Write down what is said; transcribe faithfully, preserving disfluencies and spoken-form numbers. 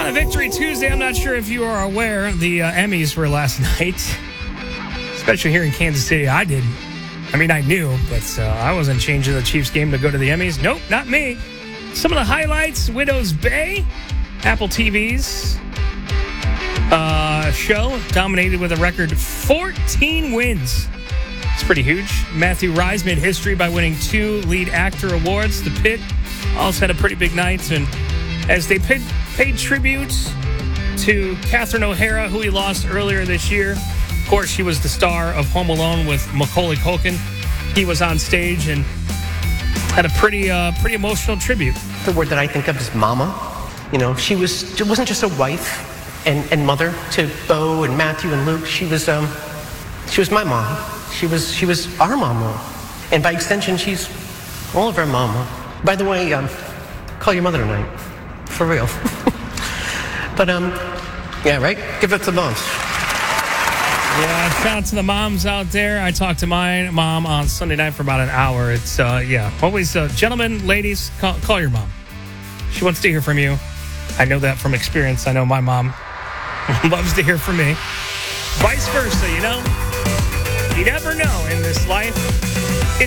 On Victory Tuesday, I'm not sure if you are aware, the uh, Emmys were last night, especially here in Kansas City. I didn't. I mean, I knew, but uh, I wasn't changing the Chiefs game to go to the Emmys. Nope, not me. Some of the highlights, Widow's Bay, Apple T V's uh, show, dominated with a record fourteen wins. It's pretty huge. Matthew Rhys made history by winning two lead actor awards. The Pit also had a pretty big night, and as they paid, paid tribute to Catherine O'Hara, who he lost earlier this year. Of course, she was the star of Home Alone with Macaulay Culkin. He was on stage and had a pretty uh, pretty emotional tribute. The word that I think of is mama. You know, she was she wasn't just a wife and, and mother to Bo and Matthew and Luke. She was um she was my mom. She was she was our mama, and by extension, she's all of our mama. By the way, um, call your mother tonight, for real. But um, yeah, right. Give it to moms. Yeah, shout out to the moms out there. I talked to my mom on Sunday night for about an hour. It's, uh, yeah, always, uh, gentlemen, ladies, call, call your mom. She wants to hear from you. I know that from experience. I know my mom loves to hear from me. Vice versa, you know? You never know in this life. It's